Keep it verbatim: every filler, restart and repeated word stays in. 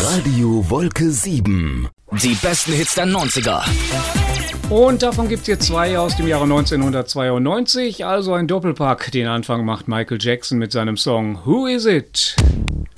Radio Wolke sieben. Die besten Hits der neunziger. Und davon gibt's hier zwei aus dem Jahre neunzehnhundertzweiundneunzig, also ein Doppelpack. Den Anfang macht Michael Jackson mit seinem Song Who Is It?